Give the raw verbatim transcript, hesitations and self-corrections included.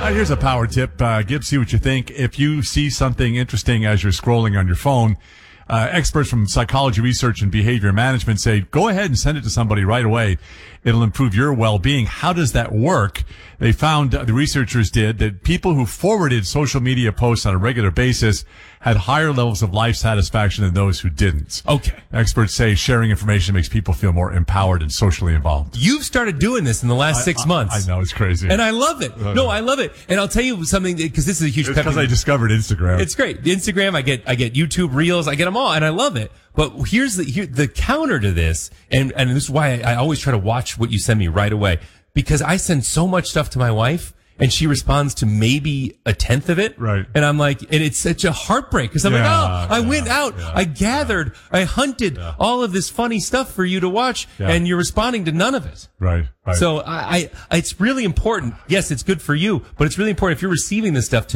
Uh, here's a power tip. Uh, Gibbs, see what you think. If you see something interesting as you're scrolling on your phone, uh, experts from psychology research and behavior management say, go ahead and send it to somebody right away. It'll improve your well-being. How does that work? They found, uh, the researchers did, that people who forwarded social media posts on a regular basis had higher levels of life satisfaction than those who didn't. Okay. Experts say sharing information makes people feel more empowered and socially involved. You've started doing this in the last I, six I, months. I know, it's crazy. And I love it. No, I love it. And I'll tell you something, because this is a huge It's pet because peeve. I discovered Instagram. It's great. Instagram, I get, I get YouTube Reels, I get them all, and I love it. But here's the, here, the counter to this, and, and this is why I, I always try to watch what you send me right away, because I send so much stuff to my wife, and she responds to maybe a tenth of it. Right. And I'm like, and it's such a heartbreak, because I'm Yeah, like, oh, I yeah, went out, yeah, I gathered, yeah. I hunted Yeah. all of this funny stuff for you to watch, Yeah. and you're responding to none of it. Right, right. So I, I, it's really important. Yes, it's good for you, but it's really important if you're receiving this stuff to